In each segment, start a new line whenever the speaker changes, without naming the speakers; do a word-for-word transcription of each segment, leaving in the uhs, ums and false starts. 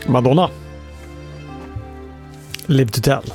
Madonna. Live to tell.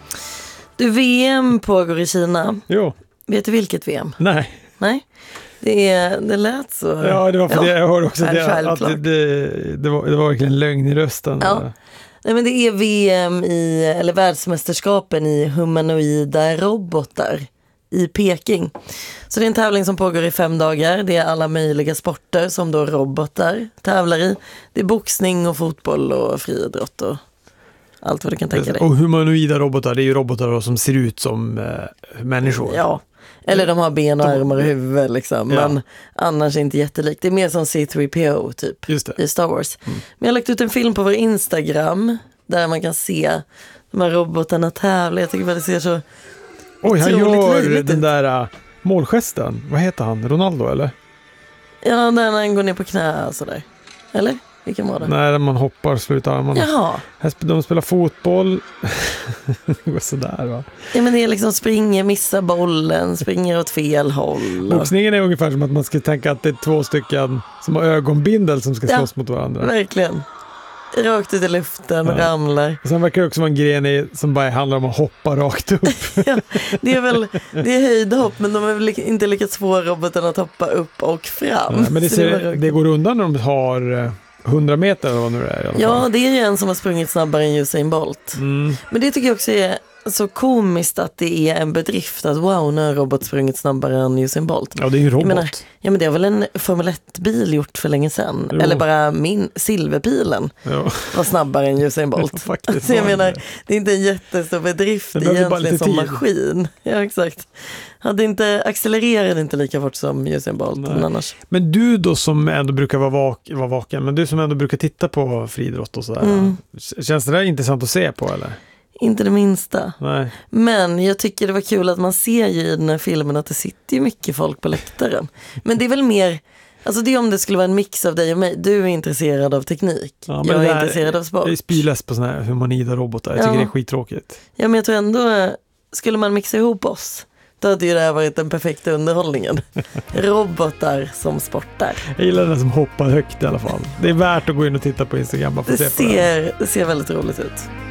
Du, V M pågår i Kina.
Jo.
Vet du vilket V M?
Nej.
Nej. Det, är, det lät så.
Ja, det var för
ja.
det. Jag hörde också det, att det, det, det, var, det var verkligen lögn i rösten.
Ja. Nej, men det är V M i, eller världsmästerskapen i humanoida robotar i Peking. Så det är en tävling som pågår i fem dagar. Det är alla möjliga sporter som då robotar tävlar i. Det är boxning och fotboll och friidrott och allt vad du kan tänka dig.
Och humanoida robotar, det är ju robotar som ser ut som eh, människor.
Ja, eller de har ben och armar och huvud liksom.
Ja.
Men annars inte jättelikt. Det är mer som C tre P O typ i Star Wars. Mm. Men jag har lagt ut en film på vår Instagram där man kan se de här robotarna tävla. Jag tycker väl det ser så
Oj, han gör
livligt
den där uh, målgesten. Vad heter han? Ronaldo, eller?
Ja, när han går ner på knä och sådär. Eller? Vilken var det?
När man hoppar, slutar armarna.
Jaha.
De spelar fotboll. Det går sådär, va?
Ja, men det är liksom springer, missar bollen, springer åt fel håll. Och...
Boxningen är ungefär som att man ska tänka att det är två stycken som har ögonbindel som ska slåss ja, mot varandra.
Verkligen. Rakt ut i luften och ja. ramlar.
Och sen verkar det också vara en gren i, som bara handlar om att hoppa rakt upp.
Ja, det är väl det är höjdhopp, men de har väl inte lyckats få roboten att hoppa upp och fram.
Ja, men det, ser, det, det går undan när de har hundra meter eller vad nu det är i alla
ja,
fall.
det är ju en som har sprungit snabbare än Usain Bolt.
Mm.
Men det tycker jag också är så komiskt att det är en bedrift att wow, nu har robot sprungit snabbare än Usain Bolt.
Ja, det är ju robot.
Menar, ja, men det har väl en Formel ett-bil gjort för länge sedan. Jo. Eller bara min silverpilen ja. var snabbare än Usain Bolt.
Faktiskt,
alltså, jag menar, det är inte en jättestor bedrift egentligen som tid. maskin. Ja, exakt. Hade inte, accelererade inte lika fort som Usain Bolt. Men, annars.
men du då som ändå brukar vara, vak- vara vaken, men du som ändå brukar titta på friidrott och sådär. Mm. Känns det där intressant att se på, eller?
Inte det minsta.
Nej.
Men jag tycker det var kul att man ser ju i den här filmen att det sitter ju mycket folk på läktaren. Men det är väl mer, alltså det är om det skulle vara en mix av dig och mig. Du är intresserad av teknik. Ja, jag är intresserad av sport.
Jag är spyläs på såna här humanida robotar. Jag tycker ja. det är skittråkigt.
Ja, men jag tror ändå, skulle man mixa ihop oss, då hade ju det här varit den perfekta underhållningen. Robotar som sportar.
Jag gillar den som hoppar högt i alla fall. Det är värt att gå in och titta på Instagram. Bara för
det,
att se på
ser, det ser väldigt roligt ut.